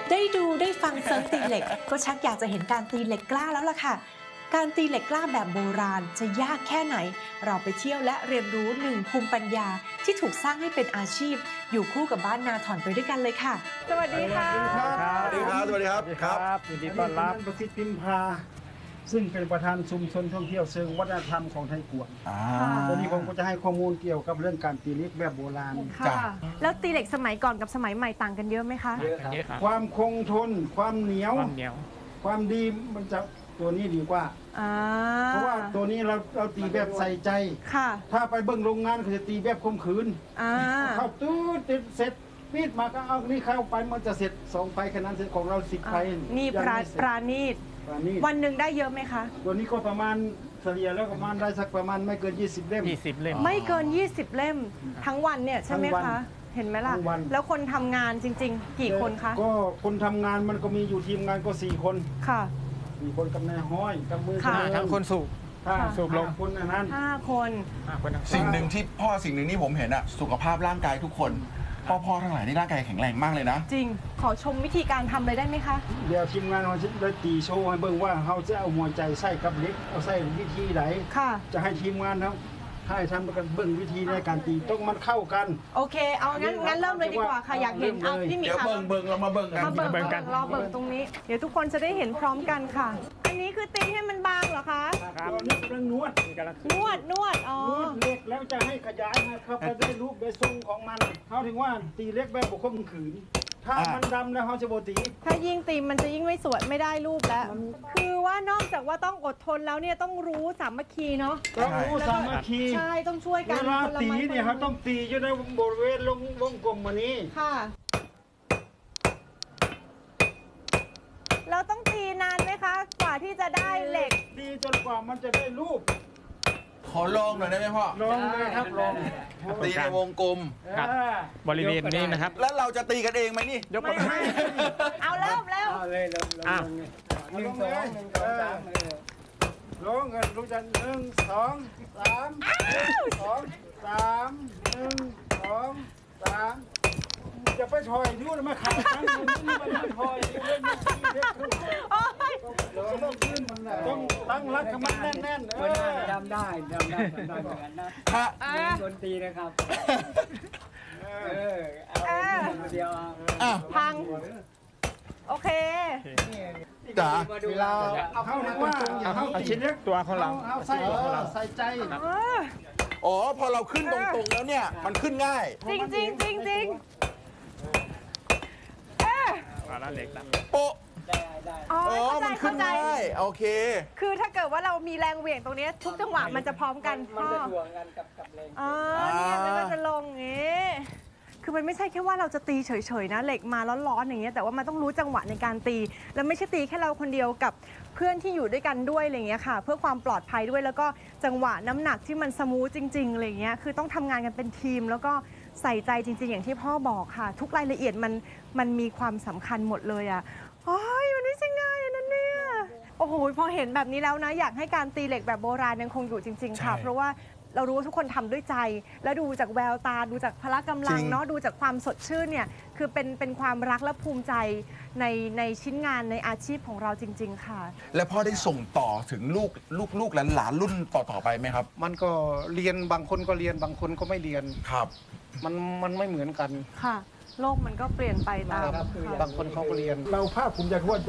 ได้ดูได้ฟังเซิร์ฟตีเหล็กก็ชักอยากจะเห็นการตีเหล็กกล้าแล้วล่ะค่ะการตีเหล็กกล้าแบบโบราณจะยากแค่ไหนเราไปเที่ยวและเรียนรู้หนึ่งภูมิปัญญาที่ถูกสร้างให้เป็นอาชีพอยู่คู่กับบ้านนาถอนไปด้วยกันเลยค่ะสวัสดีค่ะสวัสดีครับสวัสดีครับครับยินดีต้อนรับประสิทธิ์พิมพาซึ่งเป็นประธานชุมชนท่องเที่ยวเชิงวัฒนธรรมของไทยกวงวันนี้ผมก็จะให้ข้อมูลเกี่ยวกับเรื่องการตีเหล็กแบบโบราณค่ะแล้วตีเหล็กสมัยก่อนกับสมัยใหม่ต่างกันเยอะไหมคะเยอะครับความคงทนความเหนียวความดีมันจะตัวนี้ดีกว่าเพราะว่าตัวนี้เราตีแบบใส่ใจถ้าไปเบิ่งโรงงานเขาจะตีแบบข่มขืนเข้าตู้ติดเสร็จปิดมาก็เอานี่เข้าไปมันจะเสร็จ2ไปแค่นั้นเสร็จของเรา10ไปนี่ปราณีตวันหนึ่งได้เยอะไหมคะตัวนี้ก็ประมาณเฉลี่ยแล้วประมาณได้สักประมาณไม่เกิน20 เล่มไม่เกิน20 เล่มทั้งวันเนี่ยใช่ไหมคะเห็นไหมล่ะแล้วคนทำงานจริงๆกี่คนคะก็คนทำงานมันก็มีอยู่ทีมงานก็4 คนค่ะ 4 คนกับนายห้อยกับมือทั้งคนสูบลมคนนั้น 5 คนสิ่งหนึ่งที่ผมเห็นอะสุขภาพร่างกายทุกคนพ่อทั้งหลายนี่ร่างกายแข็งแรงมากเลยนะจริงขอชมวิธีการทำเลยได้ไหมคะเดี๋ยวทีมงานเราจะได้ตีโชว์ให้เบิ่งว่าเขาจะเอาหัวใจใส่กับเล็กเอาใส่วิธีไหนจะให้ทีมงานเขาให้ทำกันเบิ่งวิธีในการตีต้องมันเข้ากันโอเคเอางั้นเริ่มเลยดีกว่าค่ะอยากเห็นเอาพี่มีค่ะเบิ่งเรามาเบิ่งกันรอเบิ่งตรงนี้เดี๋ยวทุกคนจะได้เห็นพร้อมกันค่ะอันนี้คือตีให้มันบางเหรอคะครับนี่เรื่องนวดอ๋อนวดเล็กแล้วจะให้ขยายนะครับไปได้รูปได้ทรงของมันเขาถึงว่าตีเล็กแบบบุคคลขืนถ้ามันดำแล้วเขาจะโบตีถ้ายิ่งตีมันจะยิ่งไม่สวยไม่ได้รูปแล้วคือว่านอกจากว่าต้องอดทนแล้วเนี่ยต้องรู้สามัคคีเนาะต้องรู้สามัคคีใช่ต้องช่วยกันเวลาตีเนี่ยเขาต้องตีอยู่ในบริเวณวงกลมวันนี้ค่ะเราต้องตีนานไหมคะกว่าที่จะได้เหล็กตีจนกว่ามันจะได้รูปขอลองหน่อยได้ไหมพ่อลองเลยครับลองตีในวงกลมบริเวณนี้นะครับแล้วเราจะตีกันเองไหมนี่ยกไม่เอาเริ่มแล้วเลยลง1 2 3ลงกันลูกจัน1 2 3 2 3 1 2 3จะไปถอยยุ่งมาขาดทั้งมันถอยต้องตั้งรักกับมันแน่นๆดำได้เหมือนกันนะดนตรีนะครับเอาเดียวพังโอเคจ๋าเวลาเอาเข้าในว่าเอาชิ้นตัวของเราเอาใส่ใจอ๋อพอเราขึ้นตรงๆแล้วเนี่ยมันขึ้นง่ายจริงเล็กโป๊ะอ๋อมันขึ้นง่ายโอเคคือถ้าเกิดว่าเรามีแรงเหวี่ยงตรงนี้ทุกจังหวะมันจะพร้อมกันมันจะถ่วงกันกับแรงเนี่ยแล้วก็จะลงอย่างนี้คือมันไม่ใช่แค่ว่าเราจะตีเฉยๆนะเหล็กมาร้อนๆอย่างเงี้ยแต่ว่ามันต้องรู้จังหวะในการตีแล้วไม่ใช่ตีแค่เราคนเดียวกับเพื่อนที่อยู่ด้วยกันด้วยอะไรเงี้ยค่ะเพื่อความปลอดภัยด้วยแล้วก็จังหวะน้ำหนักที่มันสมูทจริงๆอะไรเงี้ยคือต้องทำงานกันเป็นทีมแล้วก็ใส่ใจจริงๆอย่างที่พ่อบอกค่ะทุกรายละเอียดมันมีความสำคัญหมดเลยอ่ะโอ้ยมันไม่ใช่ง่ายนั่นเนี่ยโอ้โหพอเห็นแบบนี้แล้วนะอยากให้การตีเหล็กแบบโบราณยังคงอยู่จริงๆค่ะเพราะว่าเรารู้ว่าทุกคนทำด้วยใจแล้วดูจากแววตาดูจากพละกำลังเนาะดูจากความสดชื่นเนี่ยคือเป็นความรักและภูมิใจในชิ้นงานในอาชีพของเราจริงๆค่ะและพ่อได้ส่งต่อถึงลูกหลานรุ่นต่อไปไหมครับมันก็เรียนบางคนก็เรียนบางคนก็ไม่เรียนครับมันไม่เหมือนกันค่ะโลกมันก็เปลี่ยนไปตามบางคนเขาก็เรียนเราภาคภูมิใจว่า